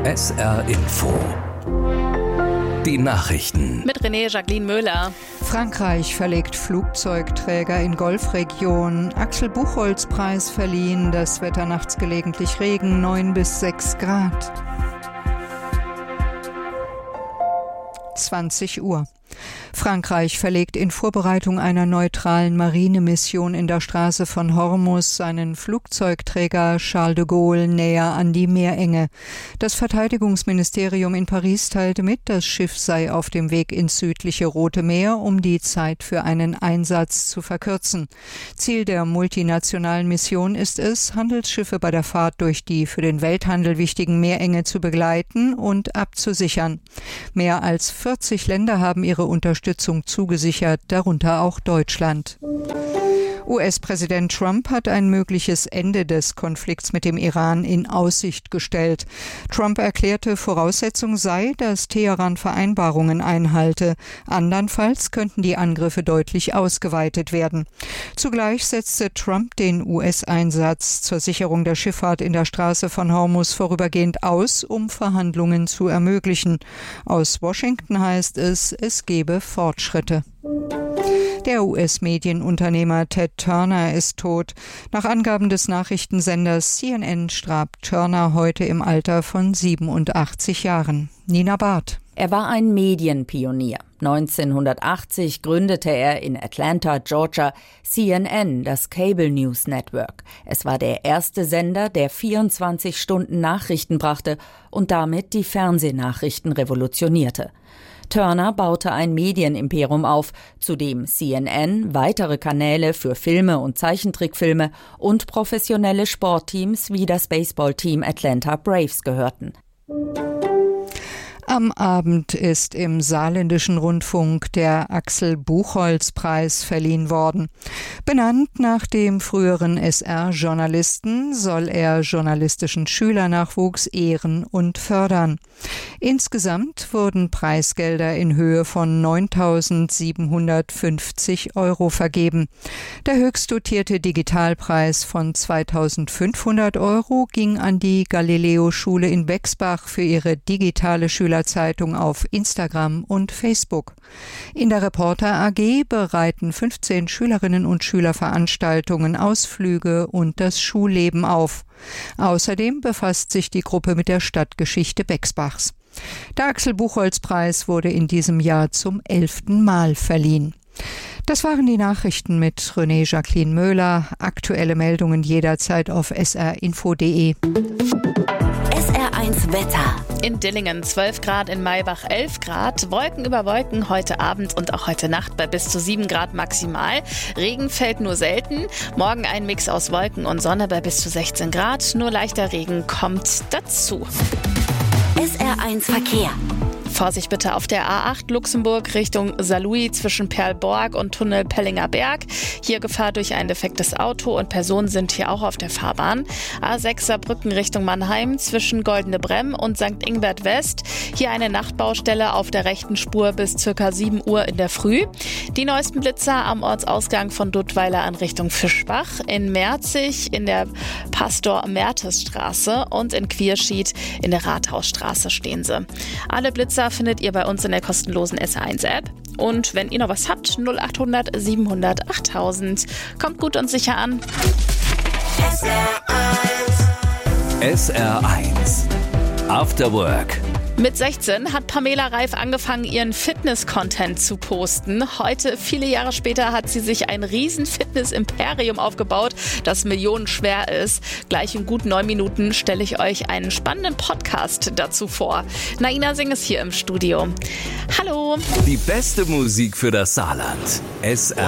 SR Info. Die Nachrichten. Mit Jacqueline Möhler. Frankreich verlegt Flugzeugträger in Golfregion. Axel-Buchholz-Preis verliehen. Das Wetter nachts gelegentlich Regen, 9 bis 6 Grad. 20 Uhr. Frankreich verlegt in Vorbereitung einer neutralen Marinemission in der Straße von Hormuz seinen Flugzeugträger Charles de Gaulle näher an die Meerenge. Das Verteidigungsministerium in Paris teilte mit, das Schiff sei auf dem Weg ins südliche Rote Meer, um die Zeit für einen Einsatz zu verkürzen. Ziel der multinationalen Mission ist es, Handelsschiffe bei der Fahrt durch die für den Welthandel wichtigen Meerenge zu begleiten und abzusichern. Mehr als 40 Länder haben ihre Unterstützung zugesichert, darunter auch Deutschland. US-Präsident Trump hat ein mögliches Ende des Konflikts mit dem Iran in Aussicht gestellt. Trump erklärte, Voraussetzung sei, dass Teheran Vereinbarungen einhalte. Andernfalls könnten die Angriffe deutlich ausgeweitet werden. Zugleich setzte Trump den US-Einsatz zur Sicherung der Schifffahrt in der Straße von Hormuz vorübergehend aus, um Verhandlungen zu ermöglichen. Aus Washington heißt es, es gebe Fortschritte. Der US-Medienunternehmer Ted Turner ist tot. Nach Angaben des Nachrichtensenders CNN starb Turner heute im Alter von 87 Jahren. Nina Barth. Er war ein Medienpionier. 1980 gründete er in Atlanta, Georgia, CNN, das Cable News Network. Es war der erste Sender, der 24 Stunden Nachrichten brachte und damit die Fernsehnachrichten revolutionierte. Turner baute ein Medienimperium auf, zu dem CNN, weitere Kanäle für Filme und Zeichentrickfilme und professionelle Sportteams wie das Baseballteam Atlanta Braves gehörten. Am Abend ist im Saarländischen Rundfunk der Axel-Buchholz-Preis verliehen worden. Benannt nach dem früheren SR-Journalisten soll er journalistischen Schülernachwuchs ehren und fördern. Insgesamt wurden Preisgelder in Höhe von 9.750 € vergeben. Der höchst dotierte Digitalpreis von 2.500 € ging an die Galileo-Schule in Bexbach für ihre digitale Schülerzeitung auf Instagram und Facebook. In der Reporter AG bereiten 15 Schülerinnen und Schüler Veranstaltungen, Ausflüge und das Schulleben auf. Außerdem befasst sich die Gruppe mit der Stadtgeschichte Bexbachs. Der Axel-Buchholz-Preis wurde in diesem Jahr zum 11. Mal verliehen. Das waren die Nachrichten mit Jacqueline Möhler. Aktuelle Meldungen jederzeit auf srinfo.de. SR1 Wetter. In Dillingen 12 Grad, in Maybach 11 Grad, Wolken über Wolken heute Abend und auch heute Nacht bei bis zu 7 Grad maximal. Regen fällt nur selten, morgen ein Mix aus Wolken und Sonne bei bis zu 16 Grad, nur leichter Regen kommt dazu. SR1 Verkehr. Vorsicht bitte auf der A8 Luxemburg Richtung Saarlouis zwischen Perlborg und Tunnel Pellinger Berg. Hier Gefahr durch ein defektes Auto und Personen sind hier auch auf der Fahrbahn. A6 Saarbrücken Richtung Mannheim zwischen Goldene Bremm und St. Ingbert West. Hier eine Nachtbaustelle auf der rechten Spur bis ca. 7 Uhr in der Früh. Die neuesten Blitzer am Ortsausgang von Duttweiler in Richtung Fischbach. In Merzig in der Pastor-Mertes-Straße und in Quierschied in der Rathausstraße stehen sie. Alle Blitzer findet ihr bei uns in der kostenlosen SR1-App. Und wenn ihr noch was habt, 0800 700 8000. Kommt gut und sicher an. SR1 After Work. Mit 16 hat Pamela Reif angefangen, ihren Fitness-Content zu posten. Heute, viele Jahre später, hat sie sich ein riesen Fitness-Imperium aufgebaut, das millionenschwer ist. Gleich in gut 9 Minuten stelle ich euch einen spannenden Podcast dazu vor. Naina Singh ist hier im Studio. Hallo! Die beste Musik für das Saarland. SR